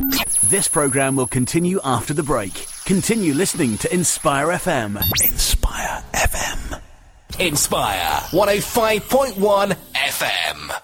This program will continue after the break. Continue listening to Inspire FM. Inspire FM. Inspire 105.1 FM.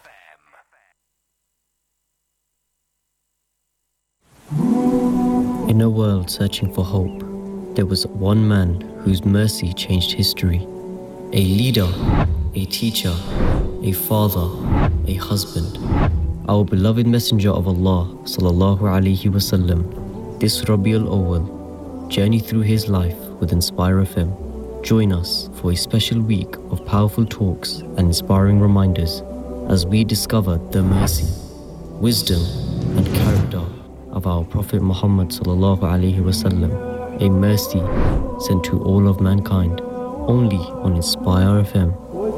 In a world searching for hope, there was one man whose mercy changed history. A leader, a teacher, a father, a husband. Our beloved Messenger of Allah, sallallahu alaihi wasallam. This Rabiul Awwal, journey through his life with Inspire FM. Join us for a special week of powerful talks and inspiring reminders as we discover the mercy, wisdom, and character of our Prophet Muhammad sallallahu alaihi wasallam, a mercy sent to all of mankind, only on Inspire FM.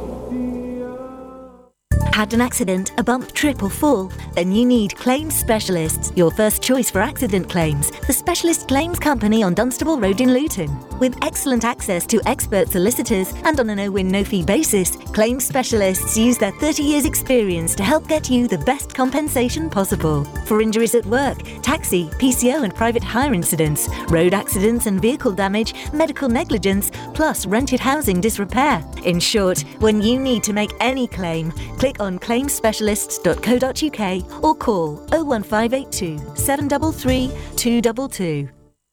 Had an accident, a bump, trip or fall? Then you need Claims Specialists, your first choice for accident claims. The specialist claims company on Dunstable Road in Luton. With excellent access to expert solicitors and on a no-win, no-fee basis, Claims Specialists use their 30 years experience to help get you the best compensation possible. For injuries at work, taxi, PCO and private hire incidents, road accidents and vehicle damage, medical negligence, plus rented housing disrepair. In short, when you need to make any claim, click on claimspecialists.co.uk or call 01582 733 222.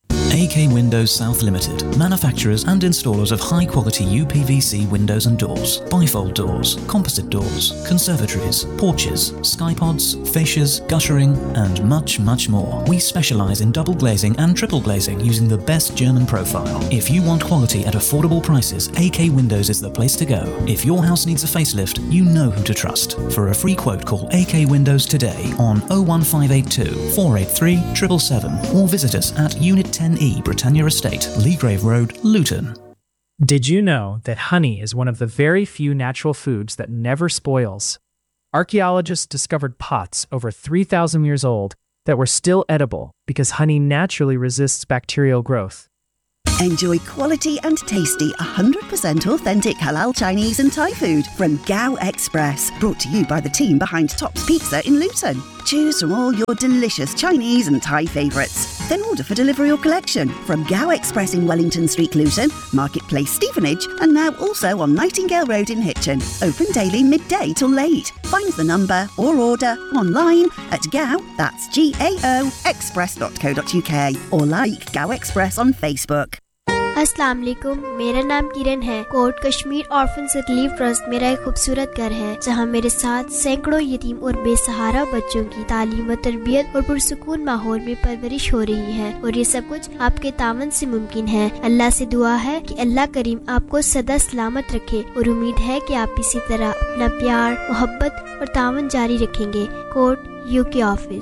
AK Windows South Limited, manufacturers and installers of high-quality UPVC windows and doors, bifold doors, composite doors, conservatories, porches, skypods, fascias, guttering, and much, much more. We specialize in double glazing and triple glazing using the best German profile. If you want quality at affordable prices, AK Windows is the place to go. If your house needs a facelift, you know who to trust. For a free quote, call AK Windows today on 01582 483 777 or visit us at Unit 10E Britannia Estate, Leagrave Road, Luton. Did you know that honey is one of the very few natural foods that never spoils? Archaeologists discovered pots over 3,000 years old that were still edible because honey naturally resists bacterial growth. Enjoy quality and tasty 100% authentic halal Chinese and Thai food from Gao Express, brought to you by the team behind Tops Pizza in Luton. Choose from all your delicious Chinese and Thai favourites. Then order for delivery or collection from Gao Express in Wellington Street, Luton, Marketplace, Stevenage, and now also on Nightingale Road in Hitchin. Open daily midday till late. Find the number or order online at Gao, that's GAO, express.co.uk, or like Gao Express on Facebook. अस्सलाम वालेकुम, मेरा नाम किरण है। Coat Kashmir orphan relief trust मेरा एक खूबसूरत घर है जहां मेरे साथ सैकड़ों यतीम और बेसहारा बच्चों की तालीम व तरबियत और पुरसुकून माहौल में परवरिश हो रही है, और ये सब कुछ आपके तावन से मुमकिन है। अल्लाह से दुआ है कि अल्लाह करीम आपको सदा सलामत रखे, और उम्मीद है कि आप इसी तरह अपना प्यार, मोहब्बत और तावन जारी रखेंगे। Coat UK office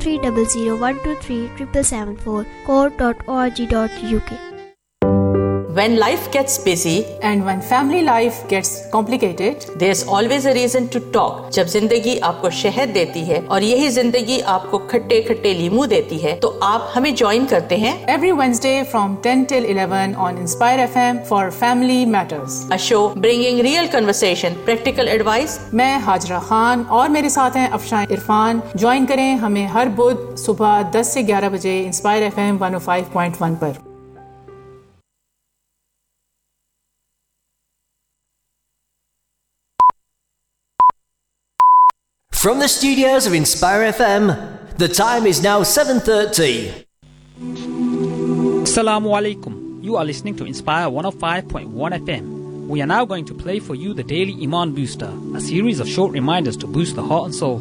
0300123774 court.org.uk। When life gets busy and when family life gets complicated, there's always a reason to talk. जब जिंदगी आपको शहद देती है और यही जिंदगी आपको खट्टे खट्टे लीमू देती है, तो आप हमें ज्वाइन करते हैं every Wednesday from 10 till 11 on Inspire FM for Family Matters. A show bringing real conversation, practical advice. मैं हाजरा खान और मेरे साथ हैं अफशान इरफान। ज्वाइन करें हमें हर बुध सुबह 10 से 11 बजे Inspire FM 105.1 पर। From the studios of Inspire FM, the time is now 7:30. Assalamu alaikum. You are listening to Inspire 105.1 FM. We are now going to play for you the Daily Iman Booster, a series of short reminders to boost the heart and soul.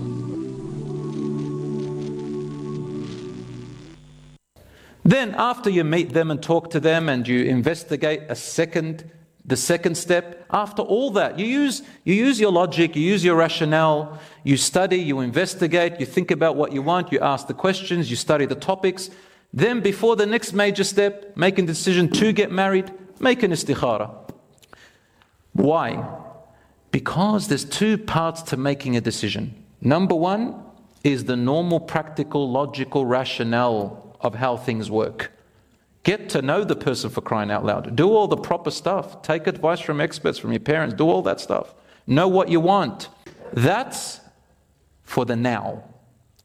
Then after you meet them and talk to them and you investigate the second step, after all that, you use your logic, you use your rationale, you study, you investigate, you think about what you want, you ask the questions, you study the topics. Then before the next major step, making the decision to get married, make an istikhara. Why? Because there's two parts to making a decision. Number one is the normal, practical, logical rationale of how things work. Get to know the person, for crying out loud. Do all the proper stuff. Take advice from experts, from your parents. Do all that stuff. Know what you want. That's for the now.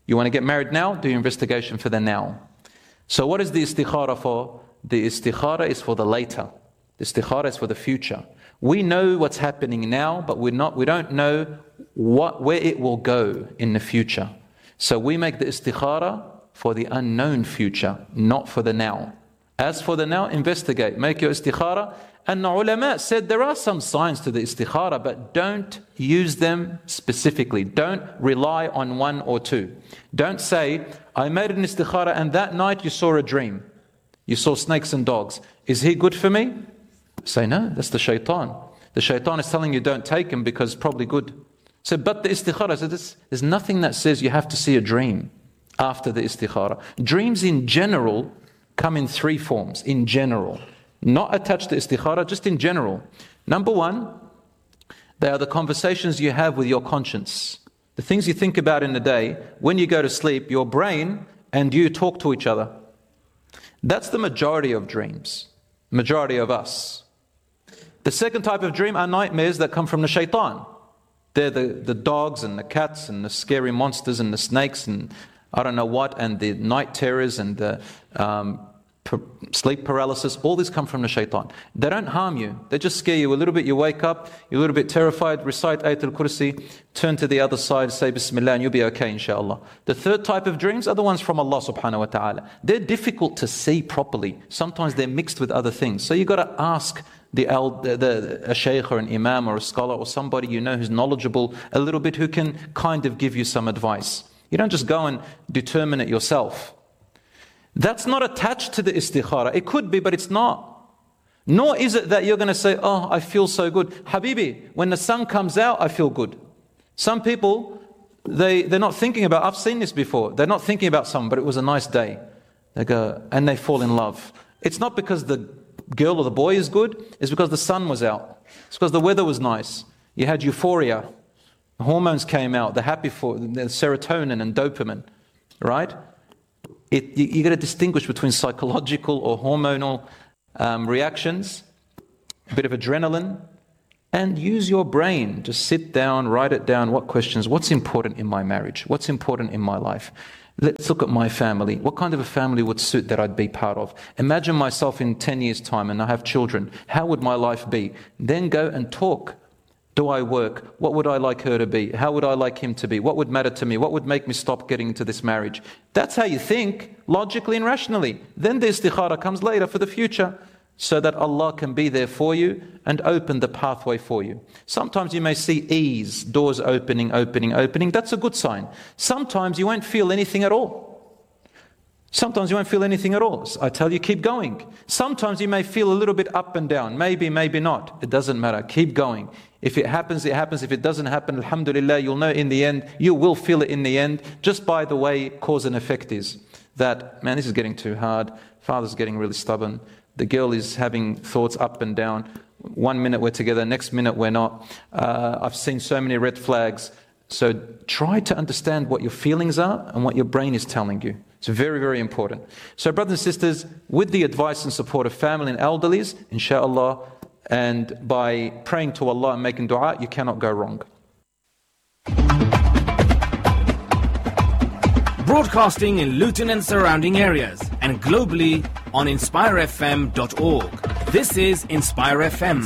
You want to get married now? Do your investigation for the now. So what is the istikhara for? The istikhara is for the later. The istikhara is for the future. We know what's happening now, but we don't know where it will go in the future. So we make the istikhara for the unknown future, not for the now. As for the now, investigate, make your istikhara. And the ulama said there are some signs to the istikhara, but don't use them specifically. Don't rely on one or two. Don't say, I made an istikhara and that night you saw a dream. You saw snakes and dogs. Is he good for me? Say no, that's the shaitan. The shaitan is telling you don't take him because it's probably good. So, but the istikhara, so there's nothing that says you have to see a dream after the istikhara. Dreams in general come in three forms, in general. Not attached to istikhara, just in general. Number one, they are the conversations you have with your conscience. The things you think about in the day, when you go to sleep, your brain and you talk to each other. That's the majority of dreams, majority of us. The second type of dream are nightmares that come from the shaitan. They're the dogs and the cats and the scary monsters and the snakes and I don't know what, and the night terrors and the sleep paralysis. All these come from the shaitan. They don't harm you. They just scare you a little bit. You wake up, you're a little bit terrified, recite Ayatul Kursi, turn to the other side, say Bismillah, and you'll be okay, inshallah. The third type of dreams are the ones from Allah subhanahu wa ta'ala. They're difficult to see properly. Sometimes they're mixed with other things. So you've got to ask a shaykh or an imam or a scholar or somebody you know who's knowledgeable a little bit, who can kind of give you some advice. You don't just go and determine it yourself. That's not attached to the istikhara. It could be, but it's not. Nor is it that you're going to say, oh, I feel so good. Habibi, when the sun comes out, I feel good. Some people, they're not thinking about, I've seen this before, they're not thinking about something, but it was a nice day. They go, and they fall in love. It's not because the girl or the boy is good, it's because the sun was out. It's because the weather was nice. You had euphoria. The hormones came out, the serotonin and dopamine, right? You got to distinguish between psychological or hormonal reactions, a bit of adrenaline, and use your brain. Just sit down, write it down. What questions? What's important in my marriage? What's important in my life? Let's look at my family. What kind of a family would suit that I'd be part of? Imagine myself in 10 years' time and I have children. How would my life be? Then go and talk. Do I work? What would I like her to be? How would I like him to be? What would matter to me? What would make me stop getting into this marriage? That's how you think, logically and rationally. Then the istikhara comes later for the future, so that Allah can be there for you and open the pathway for you. Sometimes you may see ease, doors opening. That's a good sign. Sometimes you won't feel anything at all. Sometimes you won't feel anything at all. I tell you, keep going. Sometimes you may feel a little bit up and down. Maybe, maybe not. It doesn't matter. Keep going. If it happens, it happens. If it doesn't happen, alhamdulillah, you'll know in the end. You will feel it in the end, just by the way cause and effect is. That, man, this is getting too hard. Father's getting really stubborn. The girl is having thoughts up and down. 1 minute we're together, next minute we're not. I've seen so many red flags. So try to understand what your feelings are and what your brain is telling you. It's very, very important. So brothers and sisters, with the advice and support of family and elderlies, inshallah, and by praying to Allah and making dua, you cannot go wrong. Broadcasting in Luton and surrounding areas and globally on InspireFM.org. This is Inspire FM.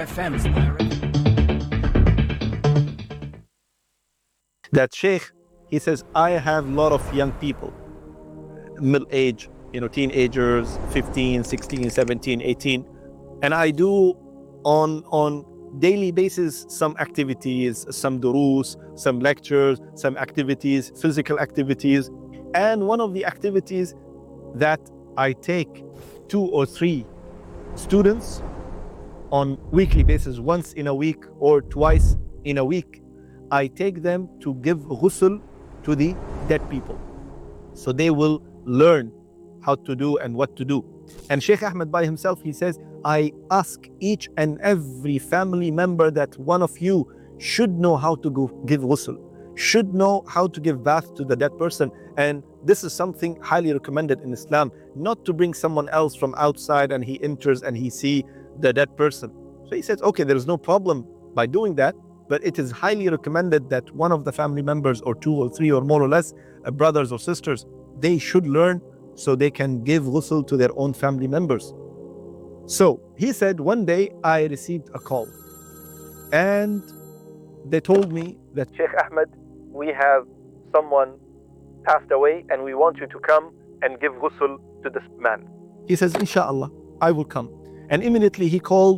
That sheikh, he says, I have a lot of young people, middle age, teenagers, 15, 16, 17, 18. And I do on daily basis some activities, some duroos, some lectures, some activities, physical activities. And one of the activities that I take 2 or 3 students on weekly basis, once in a week or twice in a week, I take them to give ghusl to the dead people. So they will learn how to do and what to do. And Sheikh Ahmed by himself, he says, I ask each and every family member that one of you should know how to give ghusl, should know how to give bath to the dead person. And this is something highly recommended in Islam, not to bring someone else from outside and he enters and he see the dead person. So he says, okay, there is no problem by doing that, but it is highly recommended that one of the family members, or two or three or more or less, brothers or sisters, they should learn so they can give ghusl to their own family members. So he said, one day I received a call and they told me that Sheikh Ahmed, we have someone passed away and we want you to come and give ghusl to this man. He says, Inshallah, I will come. And immediately he called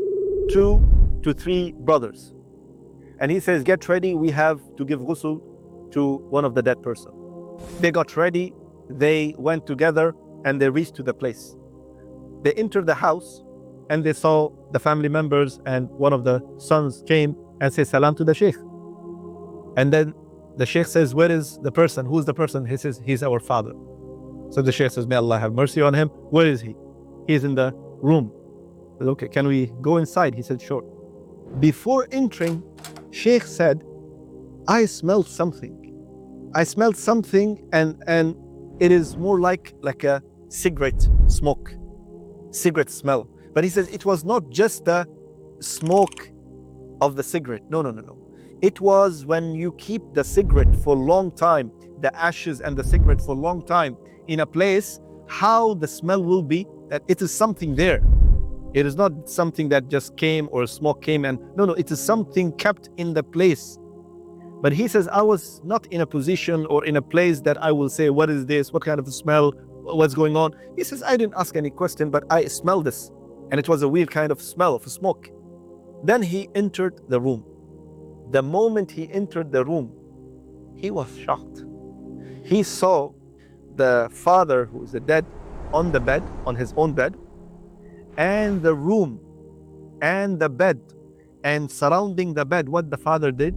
2 to 3 brothers. And he says, get ready, we have to give ghusl to one of the dead person. They got ready, they went together and they reached to the place. They entered the house and they saw the family members, and one of the sons came and said salam to the Sheikh. And then the Sheikh says, where is the person? Who's the person? He says, he's our father. So the Sheikh says, may Allah have mercy on him. Where is he? He's in the room. Said, okay, can we go inside? He said, sure. Before entering, Sheikh said, I smelled something. I smelled something and it is more like a cigarette smoke, cigarette smell. But he says it was not just the smoke of the cigarette. No. It was when you keep the cigarette for a long time, the ashes and the cigarette for a long time in a place, how the smell will be, that it is something there. It is not something that just came or smoke came and, no, it is something kept in the place. But he says, I was not in a position or in a place that I will say, what is this? What kind of a smell? What's going on? He says, I didn't ask any question, but I smelled this. And it was a weird kind of smell of smoke. Then he entered the room. The moment he entered the room, he was shocked. He saw the father, who is dead, on the bed, on his own bed, and the room, and the bed, and surrounding the bed, what the father did,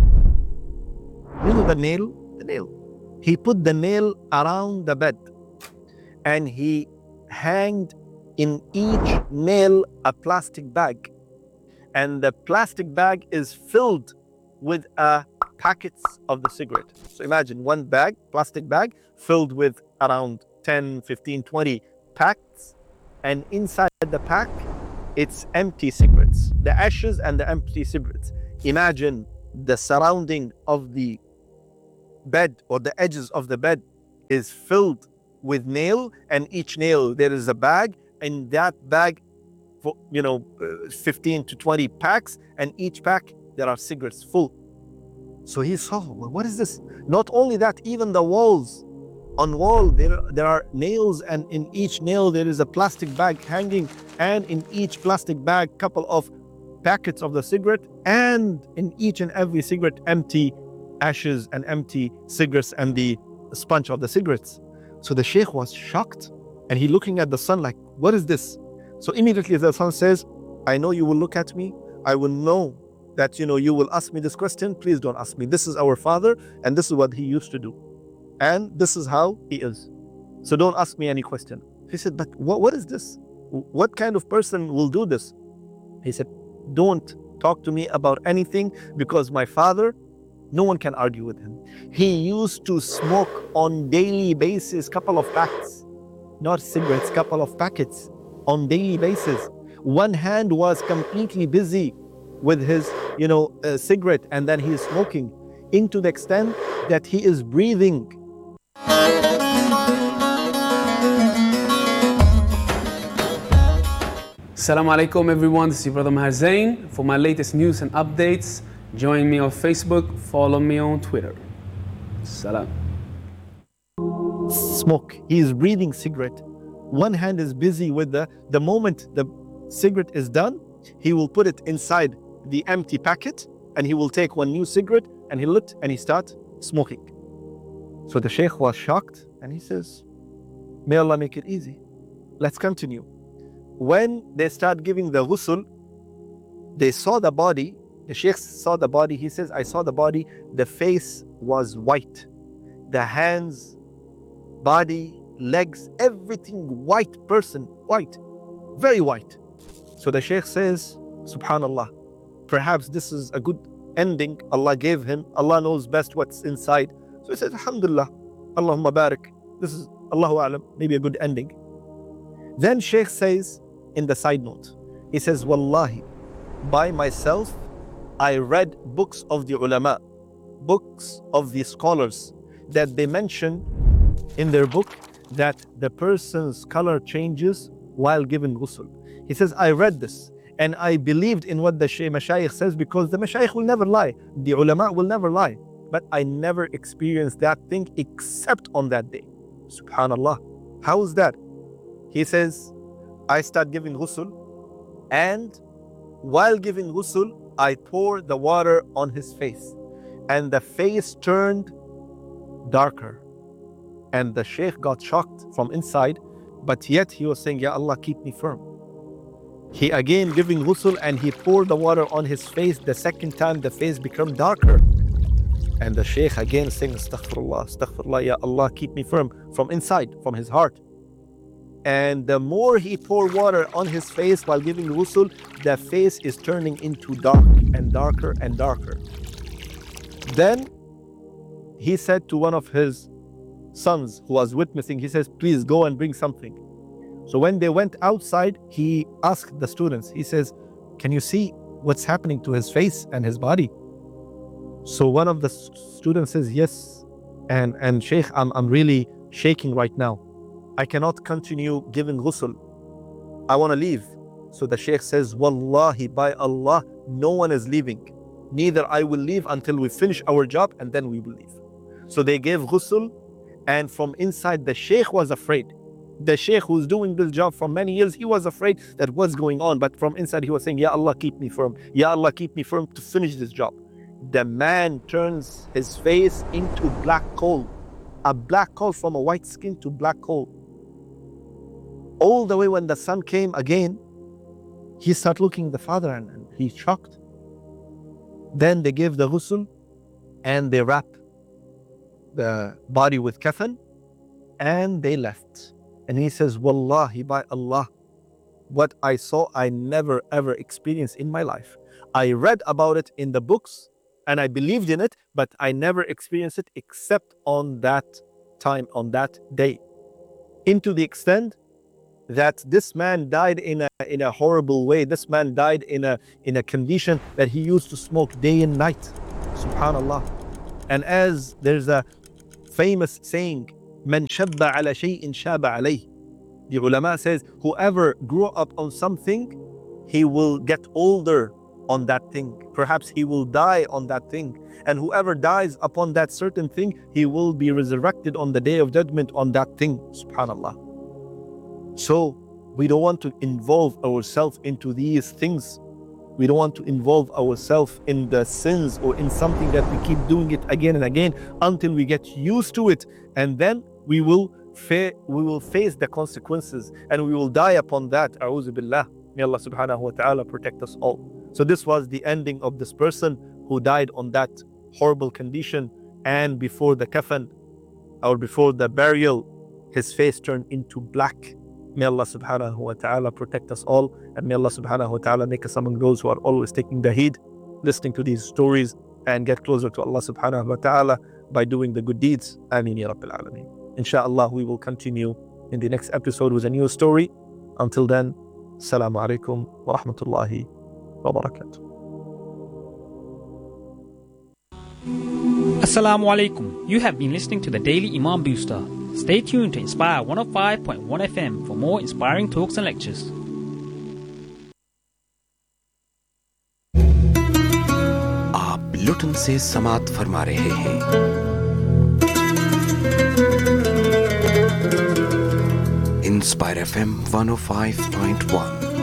you know the nail? The nail. He put the nail around the bed and he hanged in each nail a plastic bag. And the plastic bag is filled with packets of the cigarette. So imagine one bag, plastic bag, filled with around 10, 15, 20 packs. And inside the pack, it's empty cigarettes. The ashes and the empty cigarettes. Imagine the surrounding of the bed or the edges of the bed is filled with nail, and each nail there is a bag, and that bag for 15 to 20 packs, and each pack there are cigarettes full. So he saw, well, what is this? Not only that, even the walls, on wall there are nails, and in each nail there is a plastic bag hanging, and in each plastic bag couple of packets of the cigarette, and in each and every cigarette empty ashes and empty cigarettes and the sponge of the cigarettes. So the Sheikh was shocked, and he looking at the son like, what is this? So immediately the son says, I know you will look at me, I will know that you will ask me this question. Please don't ask me. This is our father, and this is what he used to do, and this is how he is. So don't ask me any question. He said, but what is this? What kind of person will do this? He said, don't talk to me about anything, because my father, no one can argue with him. He used to smoke on daily basis, couple of packs, not cigarettes, couple of packets on daily basis. One hand was completely busy with his, cigarette, and then he is smoking, into the extent that he is breathing. Assalamu alaikum everyone, this is your brother Maher Zain. For my latest news and updates, join me on Facebook, follow me on Twitter. Salam. Smoke. He is breathing cigarette. One hand is busy with the moment the cigarette is done, he will put it inside the empty packet, and he will take one new cigarette and he lit and he start smoking. So the Sheikh was shocked and he says, may Allah make it easy. Let's continue. When they start giving the ghusl, they saw the body. The Sheikh saw the body. He says, I saw the body. The face was white. The hands, body, legs, everything white person, white, very white. So the Sheikh says, Subhanallah, perhaps this is a good ending Allah gave him. Allah knows best what's inside. So he says, Alhamdulillah, Allahumma barik. This is, Allahu A'lam, maybe a good ending. Then Sheikh says, in the side note, he says, Wallahi, by myself, I read books of the ulama, books of the scholars, that they mention in their book that the person's color changes while giving ghusl. He says, I read this and I believed in what the mashayikh says, because the mashayikh will never lie, the ulama will never lie. But I never experienced that thing except on that day. Subhanallah. How is that? He says, I start giving ghusl, and while giving ghusl, I pour the water on his face, and the face turned darker. And the sheikh got shocked from inside, but yet he was saying, Ya Allah, keep me firm. He again giving ghusl, and he poured the water on his face. The second time, the face became darker. And the sheikh again saying, Astaghfirullah, Astaghfirullah, Ya Allah, keep me firm, from inside, from his heart. And the more he poured water on his face while giving ghusl, the face is turning into dark and darker and darker. Then he said to one of his sons who was witnessing, he says, please go and bring something. So when they went outside, he asked the students, he says, can you see what's happening to his face and his body? So one of the students says, yes. And Sheikh, I'm really shaking right now. I cannot continue giving ghusl. I want to leave. So the Sheikh says, Wallahi, by Allah, no one is leaving. Neither I will leave until we finish our job, and then we will leave. So they gave ghusl, and from inside the Sheikh was afraid. The Sheikh who's doing this job for many years, he was afraid that what's going on. But from inside he was saying, Ya Allah, keep me firm. Ya Allah, keep me firm to finish this job. The man turns his face into black coal. A black coal, from a white skin to black coal. All the way when the sun came again, he started looking at the father and he's shocked. Then they gave the ghusl and they wrapped the body with kafan and they left. And he says, Wallahi, by Allah, what I saw, I never ever experienced in my life. I read about it in the books and I believed in it, but I never experienced it except on that time, on that day. Into the extent that this man died in a horrible way. This man died in a condition that he used to smoke day and night. Subhanallah. And as there's a famous saying, Man shabba ala shay'in shaba alayh. The ulama says, whoever grew up on something, he will get older on that thing. Perhaps he will die on that thing. And whoever dies upon that certain thing, he will be resurrected on the day of judgment on that thing. Subhanallah. So we don't want to involve ourselves into these things. We don't want to involve ourselves in the sins or in something that we keep doing it again and again until we get used to it, and then we will face the consequences and we will die upon that. A'udhu billah. May Allah subhanahu wa ta'ala protect us all. So this was the ending of this person who died on that horrible condition, and before the kafan or before the burial, his face turned into black. May Allah subhanahu wa ta'ala protect us all, and may Allah subhanahu wa ta'ala make us among those who are always taking the heed, listening to these stories, and get closer to Allah subhanahu wa ta'ala by doing the good deeds. Ameen ya Rabbil Alameen. Inshallah, we will continue in the next episode with a new story. Until then, Assalamu alaikum wa rahmatullahi wa barakatuh. Assalamu alaikum. You have been listening to the Daily Imam Booster. Stay tuned to Inspire 105.1 FM for more inspiring talks and lectures. आप लुटन से समात फरमा रहे हैं। Inspire FM 105.1